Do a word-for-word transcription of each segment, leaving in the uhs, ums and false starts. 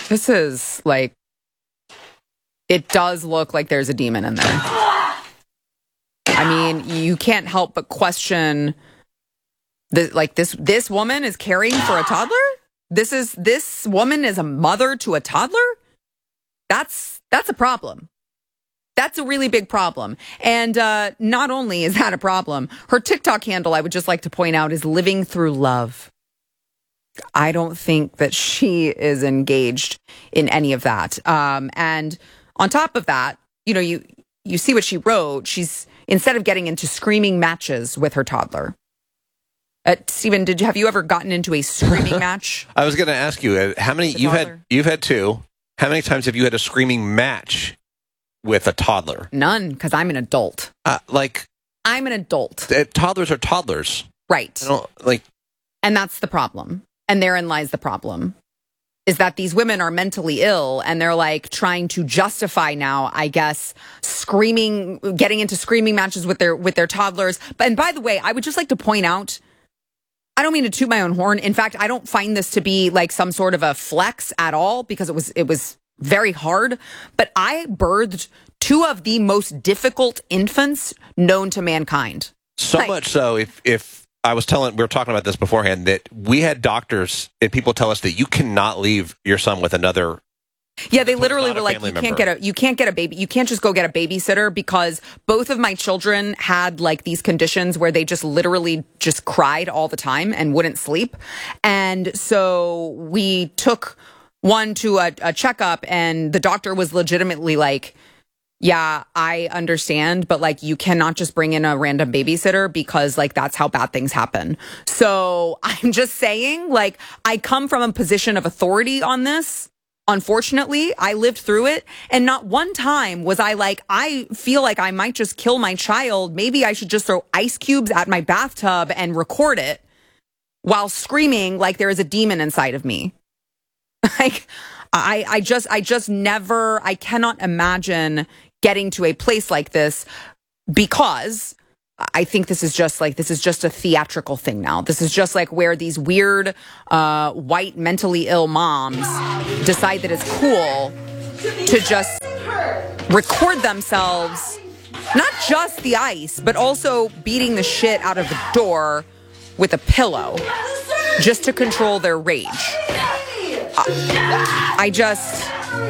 This is like, it does look like there's a demon in there. I mean, you can't help but question the, like this, this woman is caring for a toddler. This is, this woman is a mother to a toddler. That's, that's a problem. That's a really big problem. And uh, not only is that a problem, her TikTok handle, I would just like to point out, is Living Through Love. I don't think that she is engaged in any of that. Um, and on top of that, you know, you you see what she wrote. She's, instead of getting into screaming matches with her toddler. Uh, Stephen, did you have you ever gotten into a screaming match? I was going to ask you, uh, how many you've had? You've had two. How many times have you had a screaming match with a toddler? None, because I'm an adult. Uh, like I'm an adult. Uh, toddlers are toddlers, right? I don't like, and that's the problem. And therein lies the problem, is that these women are mentally ill and they're like trying to justify now, I guess, screaming, getting into screaming matches with their with their toddlers. But and by the way, I would just like to point out, I don't mean to toot my own horn. In fact, I don't find this to be like some sort of a flex at all, because it was it was very hard. But I birthed two of the most difficult infants known to mankind. So like, much so, if if I was telling, we were talking about this beforehand, that we had doctors and people tell us that you cannot leave your son with another. Yeah, they literally were like, you member. can't get a, you can't get a baby, you can't just go get a babysitter, because both of my children had like these conditions where they just literally just cried all the time and wouldn't sleep. And so we took one to a, a checkup, and the doctor was legitimately like, yeah, I understand, but like you cannot just bring in a random babysitter, because like that's how bad things happen. So I'm just saying, like, I come from a position of authority on this. Unfortunately, I lived through it, and not one time was I like, I feel like I might just kill my child. Maybe I should just throw ice cubes at my bathtub and record it while screaming like there is a demon inside of me. Like, I, I just, I just never, I cannot imagine getting to a place like this, because I think this is just like, this is just a theatrical thing now. This is just like where these weird, uh, white, mentally ill moms decide that it's cool to just record themselves, not just the ice, but also beating the shit out of the door with a pillow just to control their rage. I, I just...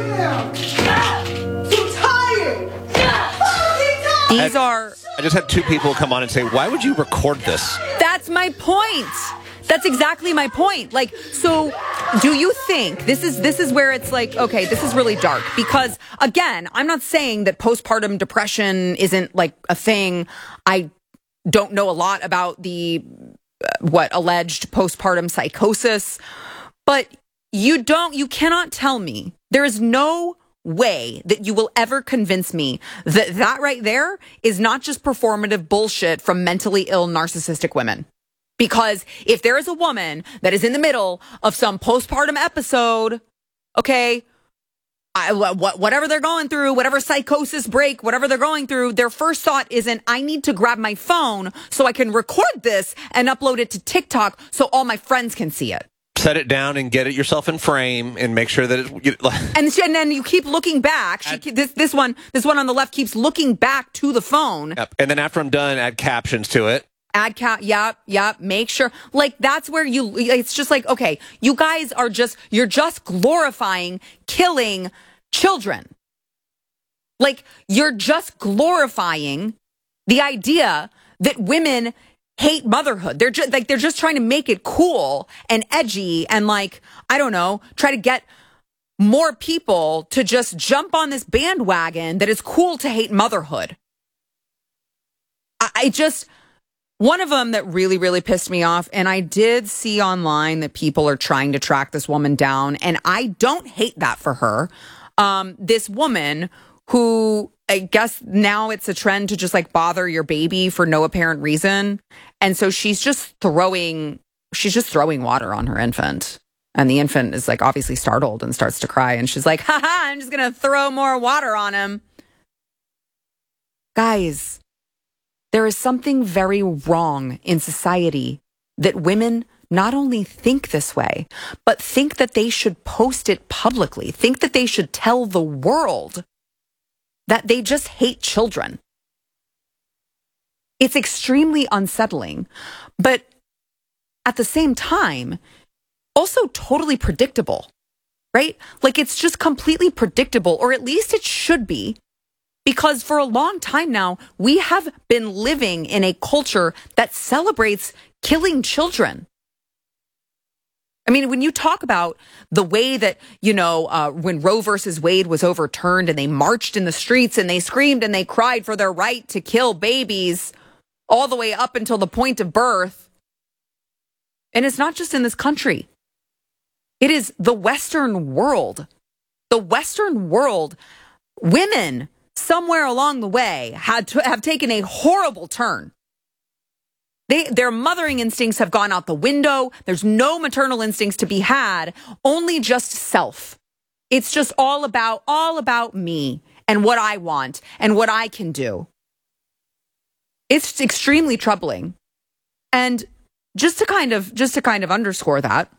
These are... I just had two people come on and say, why would you record this? That's my point. That's exactly my point. Like, so do you think this is this is where it's like, okay, this is really dark, because again, I'm not saying that postpartum depression isn't like a thing. I don't know a lot about the uh, what alleged postpartum psychosis, but you don't you cannot tell me, there is no way that you will ever convince me that that right there is not just performative bullshit from mentally ill narcissistic women. Because if there is a woman that is in the middle of some postpartum episode, okay, I, what, whatever they're going through, whatever psychosis break, whatever they're going through, their first thought isn't, I need to grab my phone so I can record this and upload it to TikTok so all my friends can see it. Set it down and get it yourself in frame and make sure that it... You, and, and then you keep looking back. She, add, this this one this one on the left keeps looking back to the phone. Yep. And then after I'm done, add captions to it. Add cap, yep, yep, make sure. Like, that's where you, it's just like, okay, you guys are just, you're just glorifying killing children. Like, you're just glorifying the idea that women hate motherhood. They're just like, they're just trying to make it cool and edgy and like, I don't know, try to get more people to just jump on this bandwagon that it's cool to hate motherhood. I, I just, one of them that really, really pissed me off, and I did see online that people are trying to track this woman down, and I don't hate that for her. Um, this woman who, I guess now it's a trend to just like bother your baby for no apparent reason. And so she's just throwing, she's just throwing water on her infant. And the infant is like obviously startled and starts to cry. And she's like, haha, I'm just going to throw more water on him. Guys, there is something very wrong in society that women not only think this way, but think that they should post it publicly, think that they should tell the world that they just hate children. It's extremely unsettling, but at the same time, also totally predictable, right? Like it's just completely predictable, or at least it should be, because for a long time now, we have been living in a culture that celebrates killing children. I mean, when you talk about the way that, you know, uh, when Roe versus Wade was overturned and they marched in the streets and they screamed and they cried for their right to kill babies all the way up until the point of birth. And it's not just in this country. It is the Western world. The Western world, women somewhere along the way had to have taken a horrible turn. They, their mothering instincts have gone out the window. There's no maternal instincts to be had, only just self. It's just all about, all about me and what I want and what I can do. It's extremely troubling. And just to kind of, just to kind of underscore that,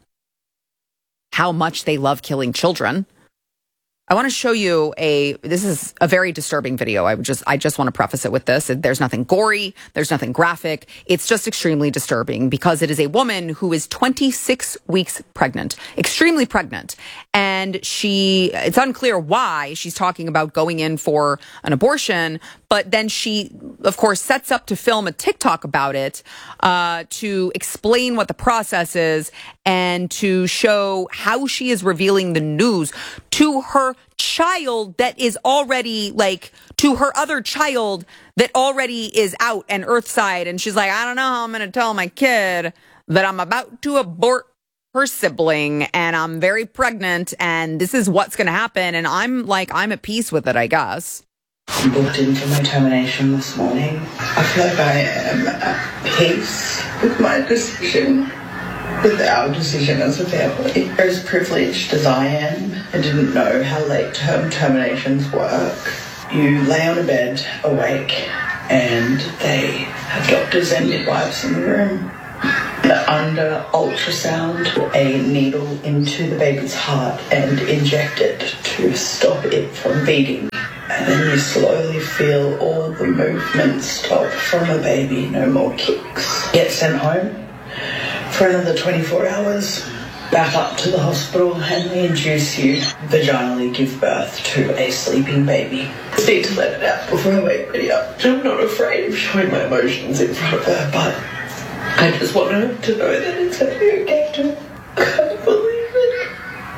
how much they love killing children, I want to show you a, this is a very disturbing video. I would just, I just want to preface it with this. There's nothing gory. There's nothing graphic. It's just extremely disturbing because it is a woman who is twenty-six weeks pregnant, extremely pregnant. And she, it's unclear why she's talking about going in for an abortion, but then she, of course, sets up to film a TikTok about it, uh, to explain what the process is and to show how she is revealing the news to her child that is already, like, to her other child that already is out and earthside. And she's like, I don't know how I'm going to tell my kid that I'm about to abort her sibling and I'm very pregnant and this is what's going to happen. And I'm like, I'm at peace with it, I guess. I'm booked in for my termination this morning. I feel like I am at peace with my decision, with our decision as a family. As privileged as I am, I didn't know how late-term terminations work. You lay on a bed, awake, and they have doctors and midwives in the room. Under ultrasound, a needle into the baby's heart and inject it to stop it from beating. And then you slowly feel all the movement stop from a baby, no more kicks. Get sent home for another twenty-four hours, back up to the hospital, and they induce you vaginally give birth to a sleeping baby. I just need to let it out before I wake Betty up. I'm not afraid of showing my emotions in front of her, but I just want her to know that it's going to be okay too. I can't believe it.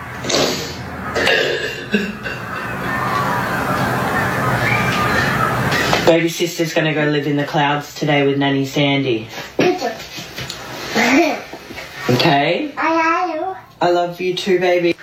Baby sister's going to go live in the clouds today with Nanny Sandy. Okay? I love you. I love you too, baby.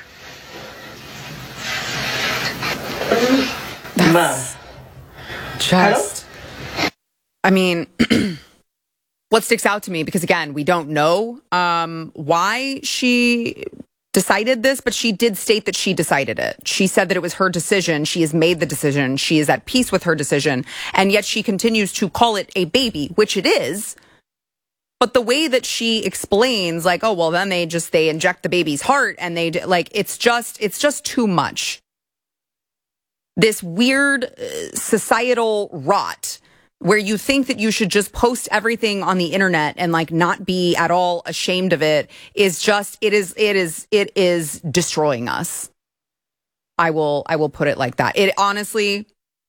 That's just, I mean, what sticks out to me, because again, we don't know um, why she decided this, but she did state that she decided it. She said that it was her decision. She has made the decision. She is at peace with her decision. And yet she continues to call it a baby, which it is. But the way that she explains, like, oh, well, then they just, they inject the baby's heart and they, like, it's just, it's just too much. This weird uh, societal rot where you think that you should just post everything on the internet and, like, not be at all ashamed of it is just, it is, it is, it is destroying us. I will, I will put it like that. It honestly,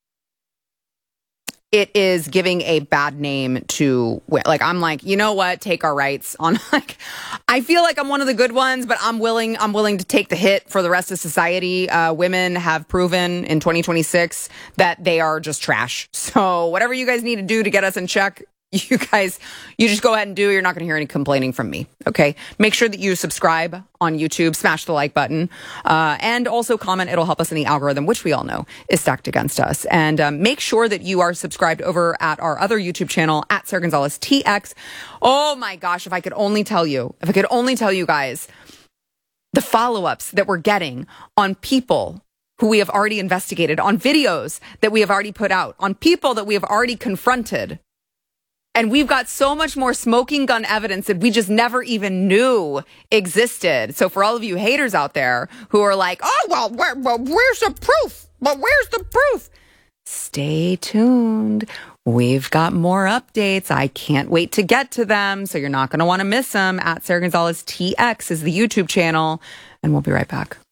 it is giving a bad name to, like, I'm like, you know what? Take our rights on, like, I feel like I'm one of the good ones, but I'm willing, I'm willing to take the hit for the rest of society. Uh, women have proven in twenty twenty-six that they are just trash. So whatever you guys need to do to get us in check, you guys, you just go ahead and do. You're not going to hear any complaining from me. Okay. Make sure that you subscribe on YouTube, smash the like button, uh, and also comment. It'll help us in the algorithm, which we all know is stacked against us. And um, make sure that you are subscribed over at our other YouTube channel at Sarah Gonzalez T X. Oh my gosh. If I could only tell you, if I could only tell you guys the follow-ups that we're getting on people who we have already investigated, on videos that we have already put out, on people that we have already confronted. And we've got so much more smoking gun evidence that we just never even knew existed. So for all of you haters out there who are like, oh, well, where, well where's the proof? But where's the proof? Stay tuned. We've got more updates. I can't wait to get to them. So you're not going to want to miss them. At Sarah Gonzalez T X is the YouTube channel. And we'll be right back.